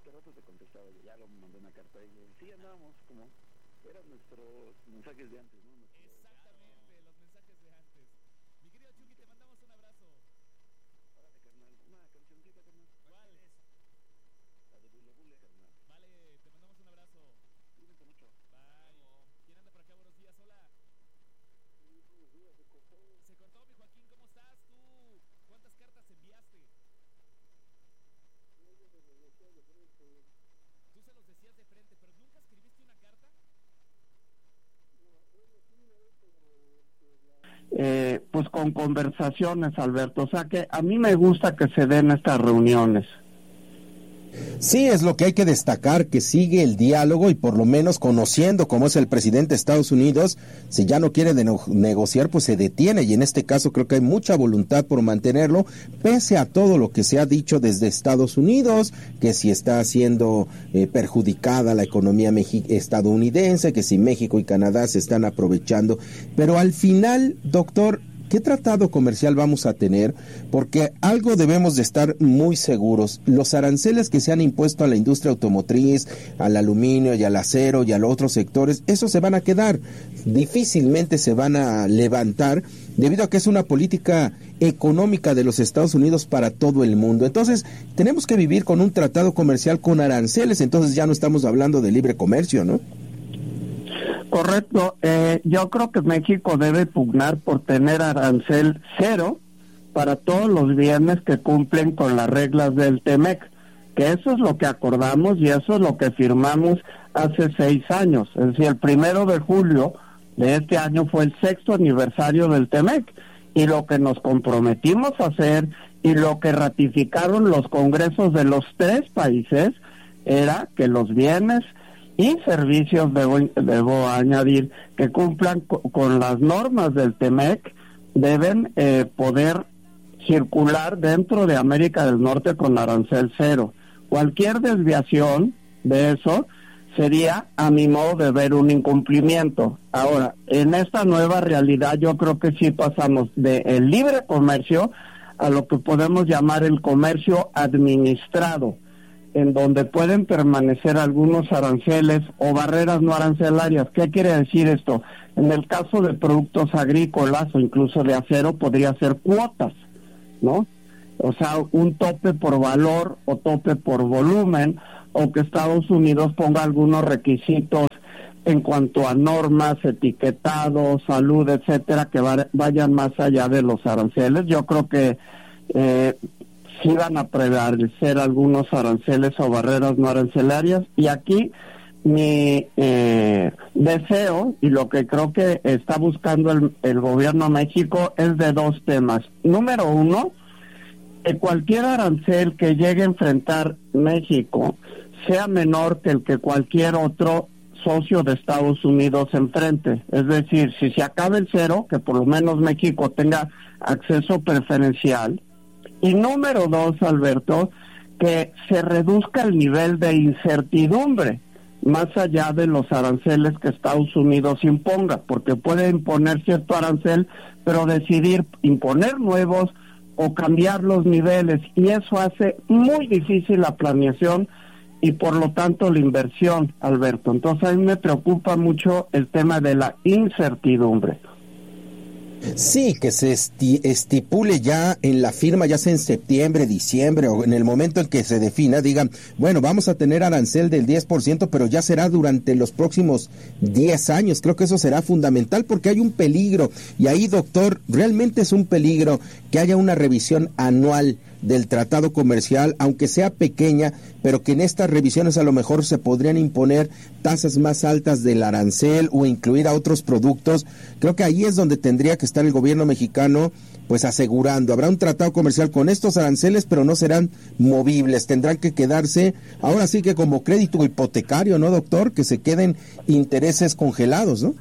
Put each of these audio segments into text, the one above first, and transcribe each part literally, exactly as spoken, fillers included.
hace rato te contestaba, ya lo mandé una carta y sí andábamos como, eran nuestros mensajes de antes, ¿no? Nuestro... Exactamente, los mensajes de antes. Mi querido Chucky, te mandamos un abrazo. Órale, carnal, una cancioncita, carnal. ¿Cuál es? La de Bule Bule, carnal. Vale, te mandamos un abrazo. Cuídense mucho. Bye. ¿Quién anda por acá? Buenos días, hola. Buenos días, se cortó. Se cortó, mi Joaquín, ¿cómo estás tú? ¿Cuántas cartas enviaste? Tú se los decías de frente, pero ¿nunca escribiste una carta? Eh, pues con conversaciones, Alberto, o sea que a mí me gusta que se den estas reuniones. Sí, es lo que hay que destacar, que sigue el diálogo y por lo menos conociendo cómo es el presidente de Estados Unidos, si ya no quiere de no, negociar, pues se detiene y en este caso creo que hay mucha voluntad por mantenerlo, pese a todo lo que se ha dicho desde Estados Unidos, que si está siendo eh, perjudicada la economía mexi- estadounidense, que si México y Canadá se están aprovechando, pero al final, doctor, ¿qué tratado comercial vamos a tener? Porque algo debemos de estar muy seguros. Los aranceles que se han impuesto a la industria automotriz, al aluminio y al acero y a los otros sectores, esos se van a quedar. Difícilmente se van a levantar debido a que es una política económica de los Estados Unidos para todo el mundo. Entonces, tenemos que vivir con un tratado comercial con aranceles, entonces ya no estamos hablando de libre comercio, ¿no? Correcto, eh, yo creo que México debe pugnar por tener arancel cero para todos los bienes que cumplen con las reglas del T-M E C, que eso es lo que acordamos y eso es lo que firmamos hace seis años, es decir, el primero de julio de este año fue el sexto aniversario del T-M E C, y lo que nos comprometimos a hacer y lo que ratificaron los congresos de los tres países era que los bienes y servicios, debo, debo añadir, que cumplan co- con las normas del T-M E C, deben eh, poder circular dentro de América del Norte con arancel cero. Cualquier desviación de eso sería, a mi modo de ver, un incumplimiento. Ahora, en esta nueva realidad yo creo que sí pasamos del libre comercio a lo que podemos llamar el comercio administrado, en donde pueden permanecer algunos aranceles o barreras no arancelarias. ¿Qué quiere decir esto? En el caso de productos agrícolas o incluso de acero podría ser cuotas, ¿no? O sea, un tope por valor o tope por volumen, o que Estados Unidos ponga algunos requisitos en cuanto a normas, etiquetado, salud, etcétera, que va, vayan más allá de los aranceles. Yo creo que eh, sí van a prevalecer algunos aranceles o barreras no arancelarias, y aquí mi eh, deseo y lo que creo que está buscando el, el gobierno de México es de dos temas. Número uno, que cualquier arancel que llegue a enfrentar México sea menor que el que cualquier otro socio de Estados Unidos enfrente. Es decir, si se acaba el cero, que por lo menos México tenga acceso preferencial. Y número dos, Alberto, que se reduzca el nivel de incertidumbre más allá de los aranceles que Estados Unidos imponga, porque puede imponer cierto arancel, pero decidir imponer nuevos o cambiar los niveles, y eso hace muy difícil la planeación y por lo tanto la inversión, Alberto. Entonces a mí me preocupa mucho el tema de la incertidumbre. Sí, que se esti- estipule ya en la firma, ya sea en septiembre, diciembre o en el momento en que se defina, digan, bueno, vamos a tener arancel del diez por ciento, pero ya será durante los próximos diez años. Creo que eso será fundamental porque hay un peligro, y ahí, doctor, realmente es un peligro que haya una revisión anual del tratado comercial, aunque sea pequeña, pero que en estas revisiones a lo mejor se podrían imponer tasas más altas del arancel o incluir a otros productos. Creo que ahí es donde tendría que estar el gobierno mexicano, pues asegurando, habrá un tratado comercial con estos aranceles, pero no serán movibles, tendrán que quedarse, ahora sí que como crédito hipotecario, ¿no, doctor? Que se queden intereses congelados, ¿no?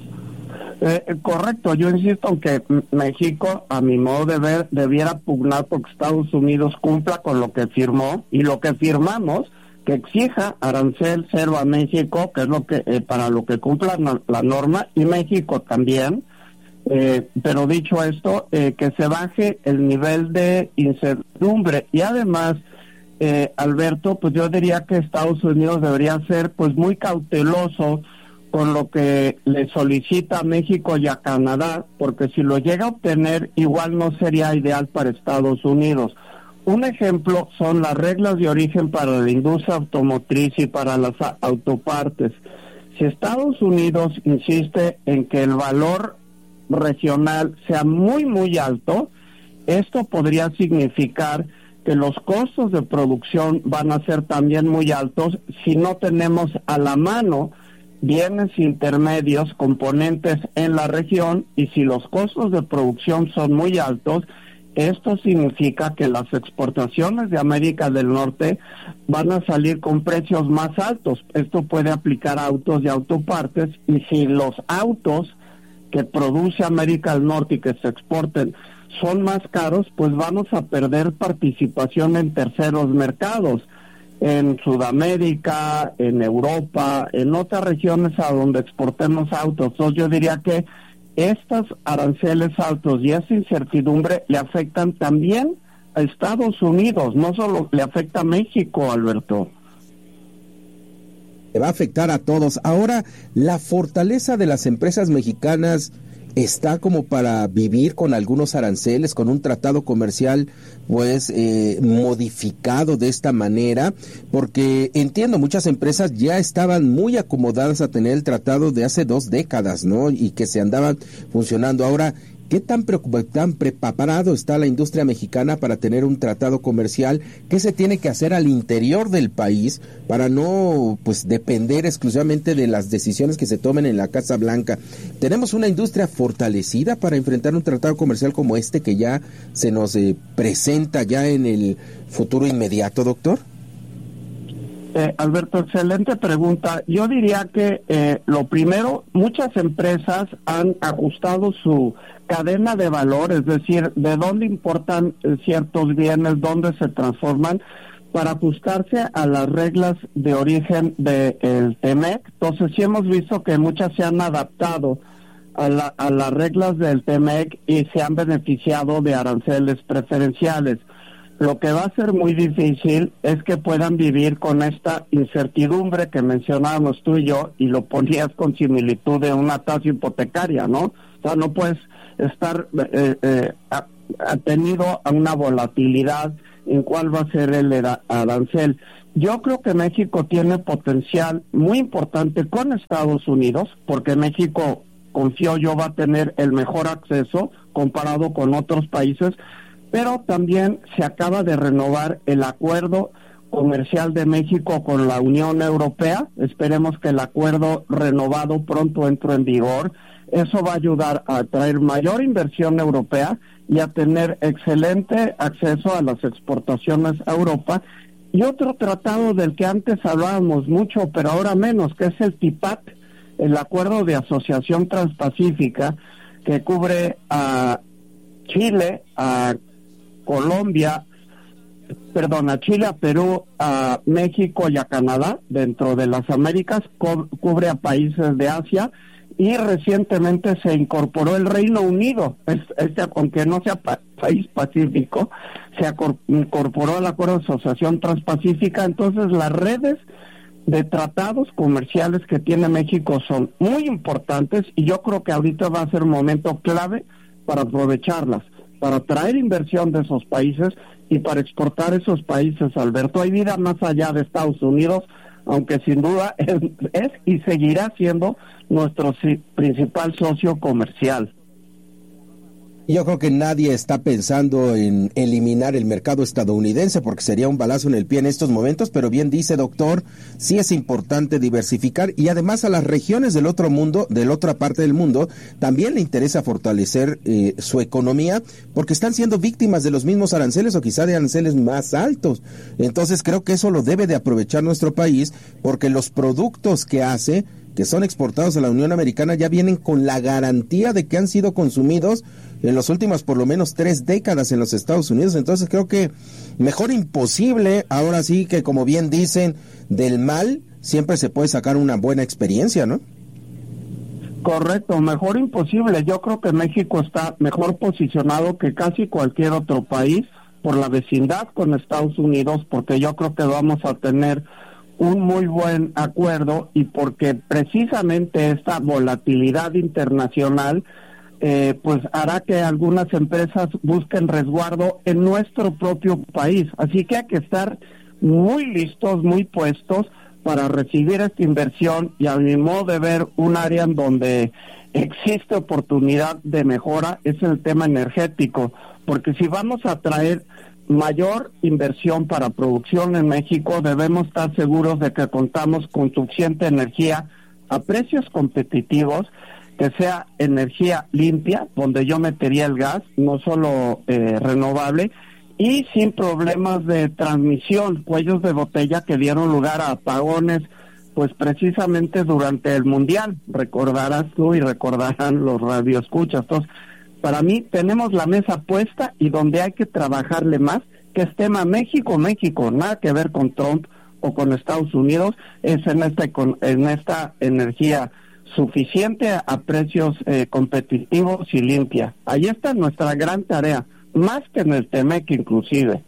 Eh, correcto, yo insisto en que México, a mi modo de ver, debiera pugnar porque Estados Unidos cumpla con lo que firmó, y lo que firmamos, que exija arancel cero a México, que es lo que eh, para lo que cumpla la, la norma, y México también, eh, pero dicho esto, eh, que se baje el nivel de incertidumbre, y además eh, Alberto, pues yo diría que Estados Unidos debería ser pues muy cauteloso con lo que le solicita a México y a Canadá, porque si lo llega a obtener, igual no sería ideal para Estados Unidos. Un ejemplo son las reglas de origen para la industria automotriz y para las autopartes. Si Estados Unidos insiste en que el valor regional sea muy, muy alto, esto podría significar que los costos de producción van a ser también muy altos si no tenemos a la mano bienes intermedios, componentes en la región, y si los costos de producción son muy altos, esto significa que las exportaciones de América del Norte van a salir con precios más altos. Esto puede aplicar a autos y autopartes, y si los autos que produce América del Norte y que se exporten son más caros, pues vamos a perder participación en terceros mercados, en Sudamérica, en Europa, en otras regiones a donde exportemos autos. Entonces yo diría que estos aranceles altos y esa incertidumbre le afectan también a Estados Unidos, no solo le afecta a México, Alberto. Le va a afectar a todos. Ahora, la fortaleza de las empresas mexicanas está como para vivir con algunos aranceles, con un tratado comercial pues eh, modificado de esta manera, porque entiendo, muchas empresas ya estaban muy acomodadas a tener el tratado de hace dos décadas, ¿no? Y que se andaban funcionando. Ahora, ¿qué tan, tan preparado está la industria mexicana para tener un tratado comercial? ¿Qué se tiene que hacer al interior del país para no pues depender exclusivamente de las decisiones que se tomen en la Casa Blanca? ¿Tenemos una industria fortalecida para enfrentar un tratado comercial como este que ya se nos eh, presenta ya en el futuro inmediato, doctor? Eh, Alberto, excelente pregunta. Yo diría que eh, lo primero, muchas empresas han ajustado su cadena de valor, es decir, de dónde importan eh, ciertos bienes, dónde se transforman, para ajustarse a las reglas de origen del T M E C. Entonces sí hemos visto que muchas se han adaptado a, la, a las reglas del T M E C y se han beneficiado de aranceles preferenciales. Lo que va a ser muy difícil es que puedan vivir con esta incertidumbre que mencionábamos tú y yo, y lo ponías con similitud de una tasa hipotecaria, ¿no? O sea, no puedes estar eh, eh, atenido a una volatilidad en cuál va a ser el arancel. Yo creo que México tiene potencial muy importante con Estados Unidos, porque México, confío yo, va a tener el mejor acceso comparado con otros países, pero también se acaba de renovar el acuerdo comercial de México con la Unión Europea. Esperemos que el acuerdo renovado pronto entre en vigor. Eso va a ayudar a atraer mayor inversión europea y a tener excelente acceso a las exportaciones a Europa. Y otro tratado del que antes hablábamos mucho, pero ahora menos, que es el T I P A T, el Acuerdo de Asociación Transpacífica, que cubre a Chile, a Colombia, perdón, a Chile, a Perú, a México y a Canadá, dentro de las Américas, co- cubre a países de Asia, y recientemente se incorporó el Reino Unido, este, aunque no sea pa- país pacífico, se acor- incorporó al Acuerdo de Asociación Transpacífica. Entonces las redes de tratados comerciales que tiene México son muy importantes, y yo creo que ahorita va a ser un momento clave para aprovecharlas, para traer inversión de esos países y para exportar esos países, Alberto. Hay vida más allá de Estados Unidos, aunque sin duda es, es y seguirá siendo nuestro si, principal socio comercial. Yo creo que nadie está pensando en eliminar el mercado estadounidense, porque sería un balazo en el pie en estos momentos, pero bien dice, doctor, sí es importante diversificar, y además a las regiones del otro mundo, de la otra parte del mundo, también le interesa fortalecer eh, su economía, porque están siendo víctimas de los mismos aranceles o quizá de aranceles más altos. Entonces creo que eso lo debe de aprovechar nuestro país, porque los productos que hace, que son exportados a la Unión Americana, ya vienen con la garantía de que han sido consumidos en las últimas por lo menos tres décadas en los Estados Unidos. Entonces creo que mejor imposible. Ahora sí que, como bien dicen, del mal siempre se puede sacar una buena experiencia, ¿no? Correcto, mejor imposible. Yo creo que México está mejor posicionado que casi cualquier otro país por la vecindad con Estados Unidos, porque yo creo que vamos a tener un muy buen acuerdo y porque precisamente esta volatilidad internacional eh, pues hará que algunas empresas busquen resguardo en nuestro propio país. Así que hay que estar muy listos, muy puestos para recibir esta inversión, y a mi modo de ver, un área en donde existe oportunidad de mejora es el tema energético, porque si vamos a traer mayor inversión para producción en México, debemos estar seguros de que contamos con suficiente energía a precios competitivos, que sea energía limpia, donde yo metería el gas, no solo eh, renovable, y sin problemas de transmisión, cuellos de botella que dieron lugar a apagones, pues precisamente durante el Mundial, recordarás tú y recordarán los radioescuchas. Entonces, para mí tenemos la mesa puesta, y donde hay que trabajarle más, que es tema México, México, nada que ver con Trump o con Estados Unidos, es en esta, en esta energía suficiente a precios eh, competitivos y limpia. Ahí está nuestra gran tarea, más que en el Temec inclusive.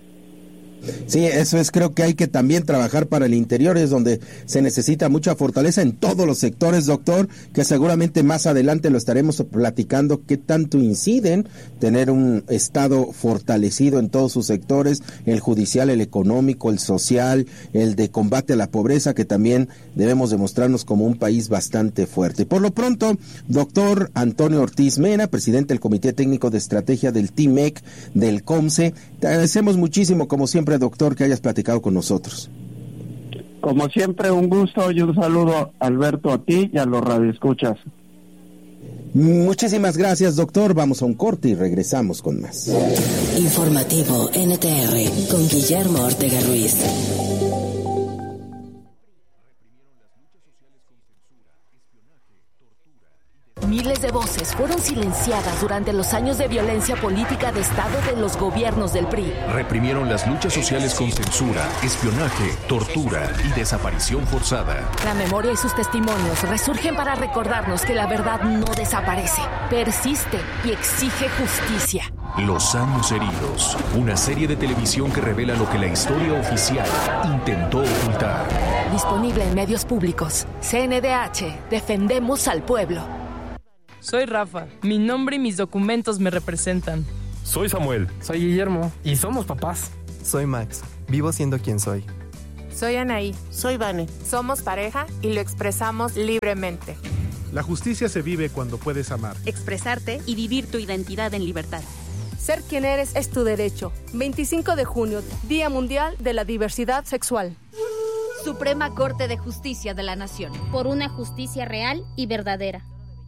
Sí, eso es, creo que hay que también trabajar para el interior, es donde se necesita mucha fortaleza en todos los sectores, doctor, que seguramente más adelante lo estaremos platicando, qué tanto inciden tener un estado fortalecido en todos sus sectores, el judicial, el económico, el social, el de combate a la pobreza, que también debemos demostrarnos como un país bastante fuerte. Por lo pronto, doctor Antonio Ortiz Mena, presidente del Comité Técnico de Estrategia del T-MEC, del COMCE, te agradecemos muchísimo, como siempre, doctor, que hayas platicado con nosotros. Como siempre, un gusto y un saludo, Alberto, a ti y a los radioescuchas. Muchísimas gracias, doctor. Vamos a un corte y regresamos con más. Informativo N T R con Guillermo Ortega Ruiz. Miles de voces fueron silenciadas durante los años de violencia política de Estado de los gobiernos del P R I. Reprimieron las luchas sociales con censura, espionaje, tortura y desaparición forzada. La memoria y sus testimonios resurgen para recordarnos que la verdad no desaparece, persiste y exige justicia. Los años heridos, una serie de televisión que revela lo que la historia oficial intentó ocultar. Disponible en medios públicos. C N D H, defendemos al pueblo. Soy Rafa, mi nombre y mis documentos me representan. Soy Samuel. Soy Guillermo y somos papás. Soy Max, vivo siendo quien soy. Soy Anaí. Soy Vane. Somos pareja y lo expresamos libremente. La justicia se vive cuando puedes amar, expresarte y vivir tu identidad en libertad. Ser quien eres es tu derecho. veinticinco de junio, Día Mundial de la Diversidad Sexual. Suprema Corte de Justicia de la Nación. Por una justicia real y verdadera.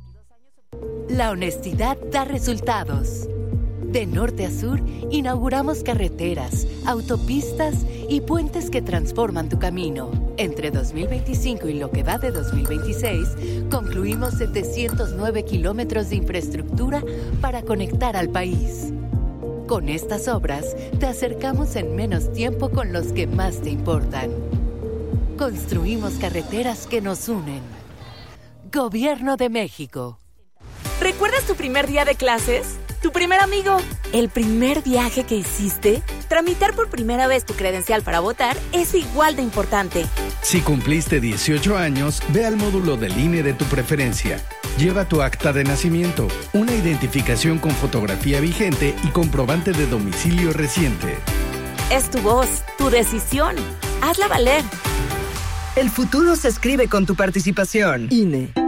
La honestidad da resultados. De norte a sur, inauguramos carreteras, autopistas y puentes que transforman tu camino. Entre dos mil veinticinco y lo que va de dos mil veintiséis, concluimos setecientos nueve kilómetros de infraestructura para conectar al país. Con estas obras, te acercamos en menos tiempo con los que más te importan. Construimos carreteras que nos unen. Gobierno de México. ¿Recuerdas tu primer día de clases? ¿Tu primer amigo? ¿El primer viaje que hiciste? Tramitar por primera vez tu credencial para votar es igual de importante. Si cumpliste dieciocho años, ve al módulo del I N E de tu preferencia. Lleva tu acta de nacimiento, una identificación con fotografía vigente y comprobante de domicilio reciente. Es tu voz, tu decisión. Hazla valer. El futuro se escribe con tu participación. I N E.